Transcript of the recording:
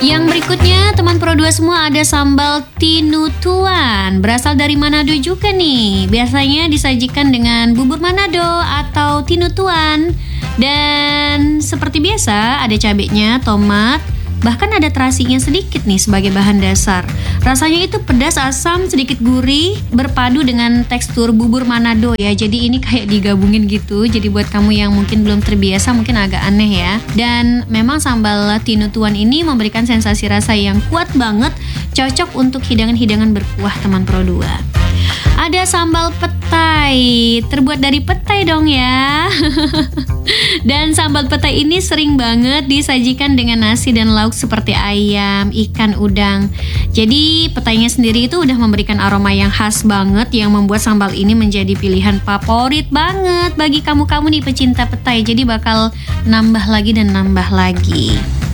Yang berikutnya, teman Pro 2 semua, ada sambal tinutuan. Berasal dari Manado juga nih. Biasanya disajikan dengan bubur Manado atau tinutuan. Dan seperti biasa, ada cabenya, tomat, bahkan ada terasinya sedikit nih sebagai bahan dasar. Rasanya itu pedas, asam, sedikit gurih, berpadu dengan tekstur bubur Manado ya. Jadi ini kayak digabungin gitu. Jadi buat kamu yang mungkin belum terbiasa mungkin agak aneh ya. Dan memang sambal tinutuan ini memberikan sensasi rasa yang kuat banget, cocok untuk hidangan-hidangan berkuah teman Pro 2. Ada sambal petai, terbuat dari petai dong ya. Dan sambal petai ini sering banget disajikan dengan nasi dan lauk seperti ayam, ikan, udang. Jadi petainya sendiri itu udah memberikan aroma yang khas banget yang membuat sambal ini menjadi pilihan favorit banget bagi kamu-kamu nih pecinta petai. Jadi bakal nambah lagi dan nambah lagi.